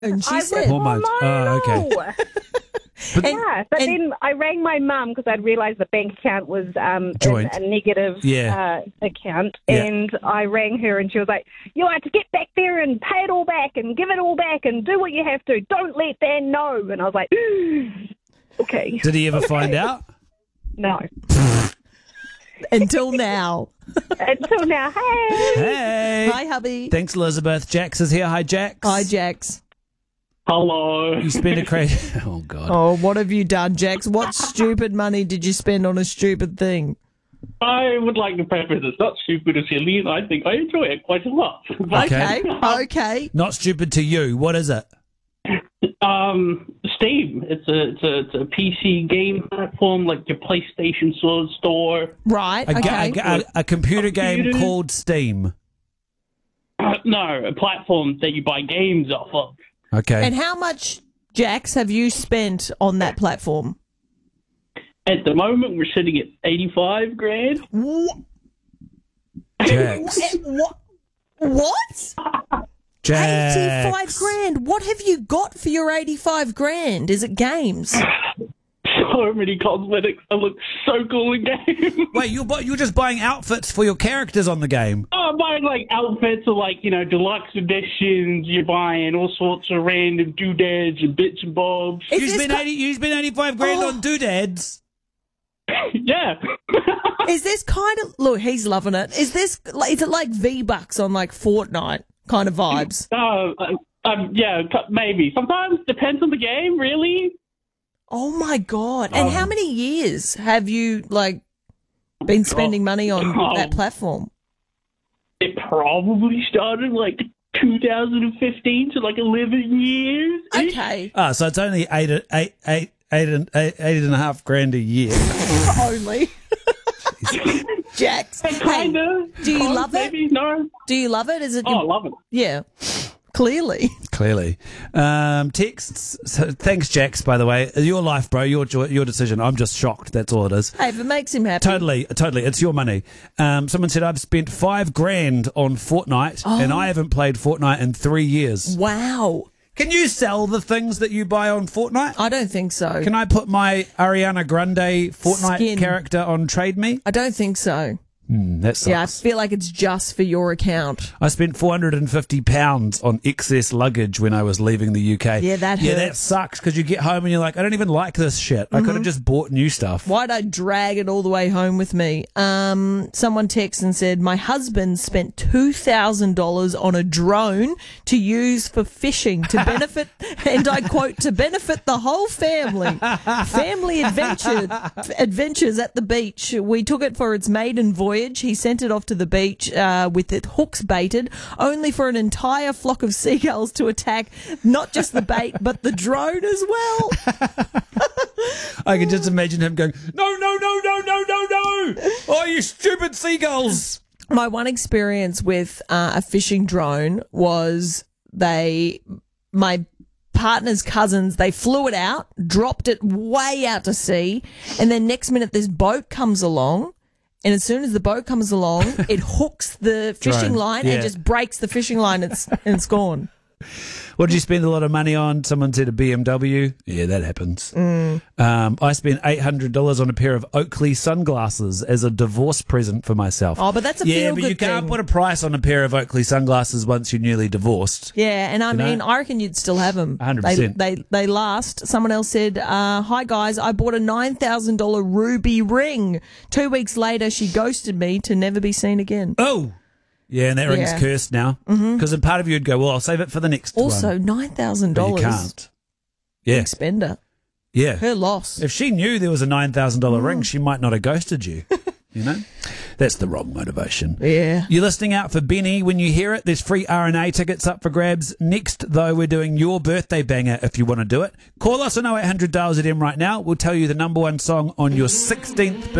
And she said, hormones. Oh, okay. But then I rang my mum because I'd realised the bank account was Joint. a negative account, and I rang her and she was like, "You have to get back there and pay it all back and give it all back and do what you have to. Don't let Dan know." And I was like, "Okay." Did he ever find out? No. Until now. Until now. Hey. Hey. Hi, hubby. Thanks, Elizabeth. Jax is here. Hi, Jax. Hi, Jax. Hello. You spent a crazy... Oh, God. Oh, what have you done, Jax? What stupid money did you spend on a stupid thing? I would like to preface it's not stupid or silly. I think I enjoy it quite a lot. Okay. Not stupid to you. What is it? Steam. It's a PC game platform like your PlayStation store. Right, okay. A computer game called Steam. No, a platform that you buy games off of. Okay. And how much, Jax, have you spent on that platform? At the moment, we're sitting at 85 grand. What? Jax. What? Jax. 85 grand. What have you got for your 85 grand? Is it games? So many cosmetics. I look so cool in game. Wait, you're just buying outfits for your characters on the game? Oh, I'm buying like outfits or like, deluxe editions. You're buying all sorts of random doodads and bits and bobs. You spent 85 grand on doodads? Yeah. Is this kind of... Look, he's loving it. Is it like V-Bucks on like Fortnite kind of vibes? Yeah, maybe. Sometimes depends on the game, really. Oh my God. And how many years have you been spending money on that platform? It probably started like 2015 to like 11 years. Okay. So it's only eight and a half grand a year. Only. Jax. Kind of. Do you love it? Maybe, no. Do you love it? Is it? I love it. Yeah. Clearly. Texts. So, thanks, Jax, by the way. Your life, bro. Your decision. I'm just shocked. That's all it is. Hey, if it makes him happy. Totally. It's your money. Someone said, I've spent $5,000 on Fortnite, and I haven't played Fortnite in 3 years. Wow. Can you sell the things that you buy on Fortnite? I don't think so. Can I put my Ariana Grande Fortnite Skin. character on Trade Me? I don't think so. That sucks. Yeah, I feel like it's just for your account. I spent £450 on excess luggage when I was leaving the UK. Yeah, that hurts. Yeah, that sucks because you get home and you're like, I don't even like this shit. I could have just bought new stuff. Why'd I drag it all the way home with me? Someone texted and said, my husband spent $2,000 on a drone to use for fishing to benefit, and I quote, to benefit the whole family. Family adventures at the beach. We took it for its maiden voyage. He sent it off to the beach with its hooks baited, only for an entire flock of seagulls to attack not just the bait, but the drone as well. I can just imagine him going, no. Oh, you stupid seagulls. My one experience with a fishing drone was my partner's cousins, they flew it out, dropped it way out to sea, and then next minute this boat comes along. And as soon as the boat comes along, it hooks the fishing line and just breaks the fishing line and it's gone. What did you spend a lot of money on? Someone said a BMW. Yeah, that happens. I spent $800 on a pair of Oakley sunglasses as a divorce present for myself. Oh, but that's a feel-good but you can't thing. put a price on a pair of Oakley sunglasses once you're newly divorced. Yeah, and I reckon you'd still have them. 100%. They last. Someone else said, hi guys, I bought a $9,000 ruby ring. 2 weeks later, she ghosted me to never be seen again. Oh! Yeah, and that ring's cursed now. Because part of you would go, well, I'll save it for the next also, one. $9,000. But you can't. Yeah. Big spender. Yeah. Her loss. If she knew there was a $9,000 ring, she might not have ghosted you. You know? That's the wrong motivation. Yeah. You're listening out for Benny. When you hear it, there's free R&A tickets up for grabs. Next, though, we're doing your birthday banger if you want to do it. Call us on 0800 ZM right now. We'll tell you the number one song on your 16th birthday.